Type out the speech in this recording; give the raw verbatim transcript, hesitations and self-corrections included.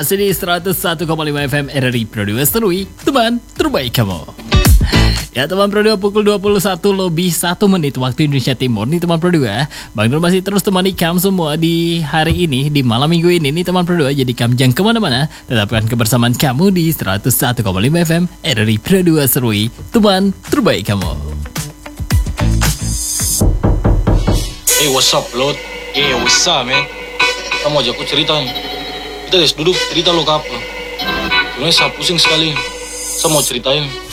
Masih di seratus satu koma lima F M R R I Pro dua Serui, teman terbaik kamu. Ya teman Pro dua, pukul dua puluh satu lebih satu menit waktu Indonesia Timur nih teman Pro dua. Bang Nur masih terus temani kamu semua di hari ini, di malam minggu ini nih teman Pro dua. Jadi kamu jangan kemana-mana, tetapkan kebersamaan kamu di seratus satu koma lima F M R R I Pro dua Serui, teman terbaik kamu. Hey, what's up, Lord? Yeah, what's up, man? Kamu aja aku cerita nih. Kita guys duduk cerita lo ke apa? Sebenarnya saya pusing sekali. Saya mau ceritain.